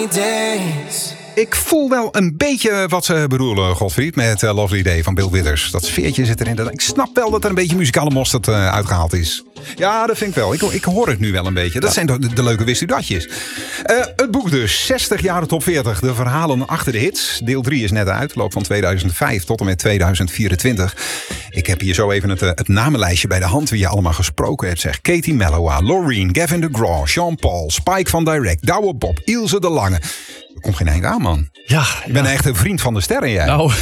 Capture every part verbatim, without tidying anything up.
Ik voel wel een beetje wat ze bedoelen, Godfried, met uh, Lovely Day van Bill Withers. Dat sfeertje zit erin. Dat, ik snap wel dat er een beetje muzikale mosterd uh, uitgehaald is. Ja, dat vind ik wel. Ik, ik hoor het nu wel een beetje. Dat ja. zijn de, de leuke wist u datjes. Uh, het boek dus, zestig jaar top veertig. De verhalen achter de hits. Deel drie is net uit. Loop van tweeduizend vijf tot en met tweeduizend vierentwintig. Ik heb hier zo even het, het namenlijstje bij de hand wie je allemaal gesproken hebt. Zeg. Katie Melua, Loreen, Gavin DeGraw, Sean Paul, Spike van Direct, Douwe Bob, Ilse de Lange. Er komt geen eind aan, man. Ja, je bent ja. echt een vriend van de sterren, jij. Nou,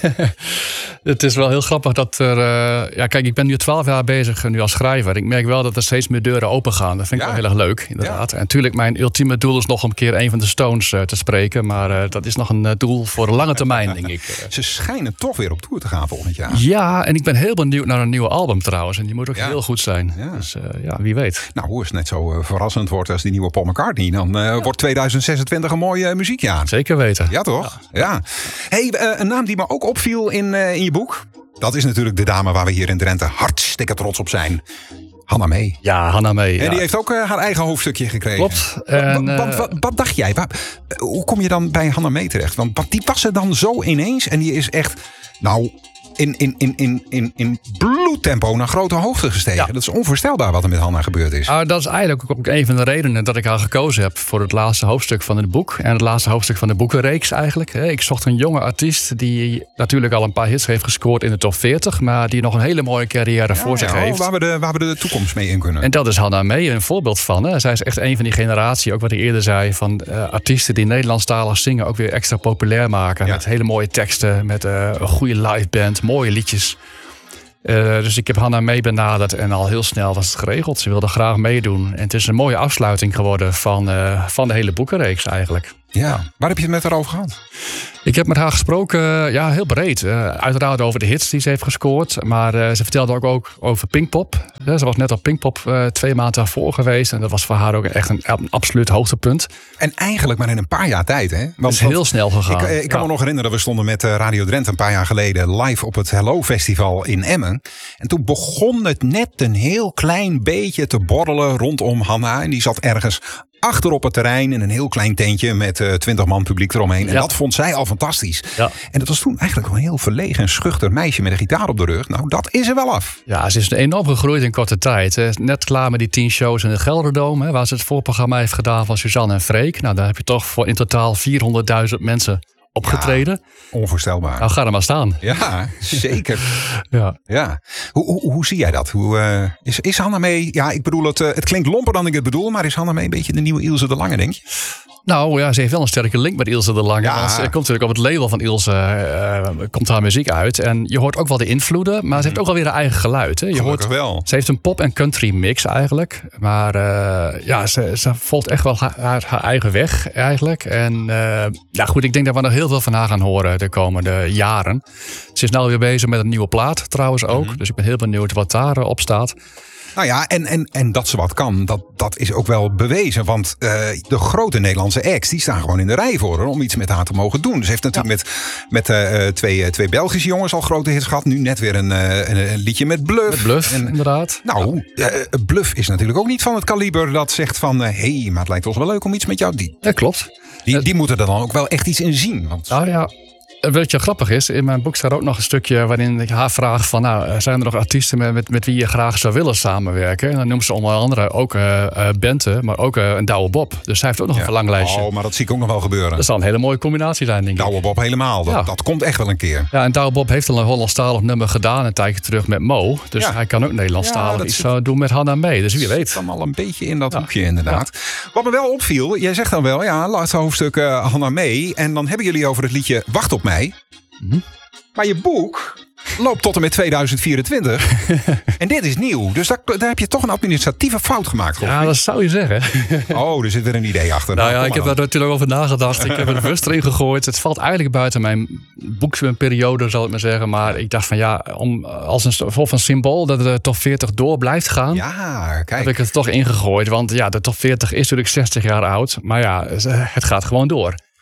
het is wel heel grappig dat er... Uh, ja, kijk, ik ben nu twaalf jaar bezig nu als schrijver. Ik merk wel dat er steeds meer deuren open gaan. Dat vind ik ja. wel heel erg leuk, inderdaad. Ja. En natuurlijk, mijn ultieme doel is nog om een keer een van de Stones uh, te spreken. Maar uh, dat is nog een uh, doel voor een lange termijn, denk ik. Ze schijnen toch weer op tour te gaan volgend jaar. Ja, en ik ben heel benieuwd naar een nieuwe album trouwens. En die moet ook ja. heel goed zijn. Ja. Dus uh, ja, wie weet. Nou, hoe is het net zo uh, verrassend wordt als die nieuwe Paul McCartney. Dan uh, ja. wordt tweeduizend zesentwintig een mooi uh, muziekjaar. Zeker weten. Ja, toch? Ja. ja. Hey, uh, een naam die me ook opviel in, uh, in je boek. Dat is natuurlijk de dame waar we hier in Drenthe hartstikke trots op zijn. Hannah Mee. Ja, Hannah Mee. En ja. die heeft ook uh, haar eigen hoofdstukje gekregen. Klopt. En, wat, wat, wat, wat dacht jij? Wat, hoe kom je dan bij Hannah Mee terecht? Want die was er dan zo ineens en die is echt... Nou, in, in, in, in, in, in bloedtempo naar grote hoogte gestegen. Ja. Dat is onvoorstelbaar wat er met Hannah gebeurd is. Uh, dat is eigenlijk ook een van de redenen dat ik haar gekozen heb voor het laatste hoofdstuk van het boek. En het laatste hoofdstuk van de boekenreeks eigenlijk. Ik zocht een jonge artiest die natuurlijk al een paar hits heeft gescoord in de top veertig. Maar die nog een hele mooie carrière ja, voor zich ja, heeft. Waar we, de, waar we de toekomst mee in kunnen. En dat is Hannah Mee een voorbeeld van. Hè. Zij is echt een van die generatie, ook wat ik eerder zei, van uh, artiesten die Nederlandstalig zingen ook weer extra populair maken. Ja. Met hele mooie teksten, met uh, een goede live band, mooie liedjes. Uh, dus ik heb Hannah Mee benaderd en al heel snel was het geregeld. Ze wilde graag meedoen. En het is een mooie afsluiting geworden van, uh, van de hele boekenreeks eigenlijk. Ja. ja, waar heb je het met haar over gehad? Ik heb met haar gesproken, ja, heel breed. Uh, uiteraard over de hits die ze heeft gescoord. Maar uh, ze vertelde ook, ook over Pinkpop. Uh, ze was net op Pinkpop uh, twee maanden daarvoor geweest. En dat was voor haar ook echt een, een absoluut hoogtepunt. En eigenlijk maar in een paar jaar tijd, hè? Want, het is heel snel gegaan. Ik, ik kan ja. me nog herinneren, we stonden met Radio Drenthe een paar jaar geleden live op het Hello Festival in Emmen. En toen begon het net een heel klein beetje te borrelen rondom Hannah. En die zat ergens achter op het terrein in een heel klein tentje met twintig uh, man publiek eromheen. En ja. dat vond zij al fantastisch. Ja. En dat was toen eigenlijk wel een heel verlegen en schuchter meisje met een gitaar op de rug. Nou, dat is er wel af. Ja, ze is enorm gegroeid in korte tijd. Net klaar met die tien shows in de Gelderdome, waar ze het voorprogramma heeft gedaan van Suzanne en Freek. Nou, daar heb je toch voor in totaal vierhonderdduizend mensen opgetreden. Ja, onvoorstelbaar. Nou, ga er maar staan. Ja, zeker. ja. ja. Hoe, hoe, hoe zie jij dat? Hoe, uh, is, is Hannah Mee... Ja, ik bedoel, het, uh, het klinkt lomper dan ik het bedoel, maar is Hannah Mee een beetje de nieuwe Ilse de Lange, denk je? Nou ja, ze heeft wel een sterke link met Ilse de Lange. Ja. Want ze komt natuurlijk op het label van Ilse, uh, komt haar muziek uit. En je hoort ook wel de invloeden, maar ze heeft ook wel weer haar eigen geluid. Hè. Je Gelukkig hoort, wel. Ze heeft een pop- en country mix eigenlijk. Maar uh, ja, ze, ze volgt echt wel haar, haar, haar eigen weg eigenlijk. En uh, ja, goed, ik denk dat we nog heel veel van haar gaan horen de komende jaren. Ze is nou weer bezig met een nieuwe plaat trouwens ook. Mm-hmm. Dus ik ben heel benieuwd wat daarop uh, staat. Nou ja, en, en, en dat ze wat kan, dat, dat is ook wel bewezen. Want uh, de grote Nederlandse acts, die staan gewoon in de rij voor haar om iets met haar te mogen doen. Dus heeft natuurlijk ja. met, met uh, twee, twee Belgische jongens al grote hits gehad. Nu net weer een, uh, een, een liedje met Bluff. Met Bluff, en, inderdaad. Nou, uh, Bluff is natuurlijk ook niet van het kaliber dat zegt van... hé, uh, hey, maar het lijkt ons wel leuk om iets met jou... Die, ja, klopt. Die, die moeten er dan ook wel echt iets in zien. Want... Nou ja... Wat je grappig is, in mijn boek staat ook nog een stukje waarin ik haar vraag van, nou, zijn er nog artiesten met, met, met wie je graag zou willen samenwerken? En dan noemt ze onder andere ook uh, uh, Bente, maar ook uh, een Douwe Bob. Dus zij heeft ook nog ja. een verlanglijstje. Oh, maar dat zie ik ook nog wel gebeuren. Dat zal een hele mooie combinatie zijn, denk ik. Douwe Bob helemaal, dat, ja. dat komt echt wel een keer. Ja, en Douwe Bob heeft al een Hollandstalig nummer gedaan een tijdje terug met Mo. Dus ja. hij kan ook Nederlandstalig ja, iets zit... doen met Hannah Mee. Dus wie weet. Dat zit al een beetje in dat ja. hoekje inderdaad. Ja. Wat me wel opviel, jij zegt dan wel, ja, laatste hoofdstuk uh, Hannah Mee. En dan hebben jullie over het liedje Wacht op mij. Mm-hmm. Maar je boek loopt tot en met tweeduizend vierentwintig. En dit is nieuw. Dus daar, daar heb je toch een administratieve fout gemaakt. Ja, ik. Dat zou je zeggen. Oh, er zit er een idee achter. Nou, nou ja, ik heb daar natuurlijk over nagedacht. Ik heb er bewust erin gegooid. Het valt eigenlijk buiten mijn boeksperiode, zal ik maar zeggen. Maar ik dacht van ja, om, als een, of een symbool dat de top veertig door blijft gaan. Ja, kijk. Heb ik het toch ingegooid. Want ja, de top veertig is natuurlijk zestig jaar oud. Maar ja, het gaat gewoon door.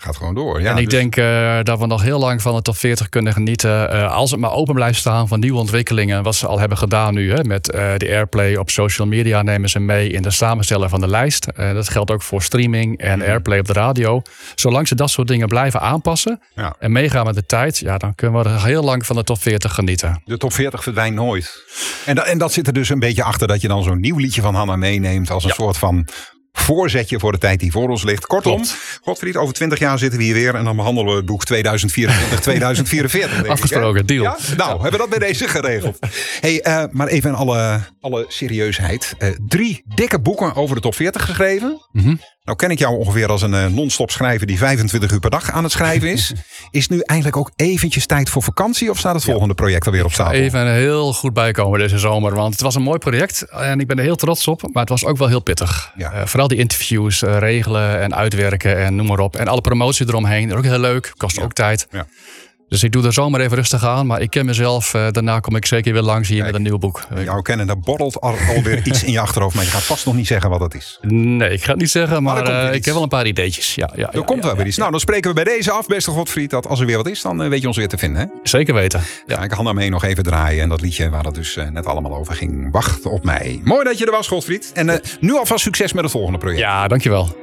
Gaat gewoon door. Ja, en ik dus... denk uh, dat we nog heel lang van de top veertig kunnen genieten. Uh, als het maar open blijft staan van nieuwe ontwikkelingen. Wat ze al hebben gedaan nu. Hè, met uh, de Airplay op social media nemen ze mee in de samenstellen van de lijst. Uh, dat geldt ook voor streaming en mm. Airplay op de radio. Zolang ze dat soort dingen blijven aanpassen. Ja. En meegaan met de tijd. Ja, dan kunnen we er heel lang van de top veertig genieten. De top veertig verdwijnt nooit. En, da- en dat zit er dus een beetje achter dat je dan zo'n nieuw liedje van Hanna meeneemt. Als een ja. soort van... voorzetje voor de tijd die voor ons ligt. Kortom, Klopt. Godfried, over twintig jaar zitten we hier weer en dan behandelen we het boek tweeduizend vierentwintig tweeduizend vierenveertig. Afgesproken, ik, deal. Ja? Nou, hebben we dat bij deze geregeld. Hey, uh, maar even in alle, alle serieusheid. Uh, drie dikke boeken over de top veertig geschreven. Mm-hmm. Nou ken ik jou ongeveer als een uh, non-stop schrijver die vijfentwintig uur per dag aan het schrijven is. Is nu eigenlijk ook eventjes tijd voor vakantie of staat het volgende ja. project alweer op stapel? Even heel goed bijkomen deze zomer, want het was een mooi project en ik ben er heel trots op, maar het was ook wel heel pittig. Ja. Uh, vooral die interviews uh, regelen en uitwerken en noem maar op. En alle promotie eromheen, dat is ook heel leuk, kost ja. ook tijd. Ja. Dus ik doe er zomaar even rustig aan. Maar ik ken mezelf. Uh, daarna kom ik zeker weer langs hier Kijk, met een nieuw boek. Jou kennen, daar borrelt al, alweer iets in je achterhoofd. Maar je gaat vast nog niet zeggen wat het is. Nee, ik ga het niet zeggen. Maar, maar uh, ik heb wel een paar ideetjes. Ja, ja, er ja, komt ja, wel weer ja, iets. ja. Nou, dan spreken we bij deze af, beste Godfried. Dat als er weer wat is, dan uh, weet je ons weer te vinden. Hè? Zeker weten. Ja, ja ik ga daarmee nog even draaien. En dat liedje waar het dus uh, net allemaal over ging. Wacht op mij. Mooi dat je er was, Godfried. En uh, nu alvast succes met het volgende project. Ja, dankjewel.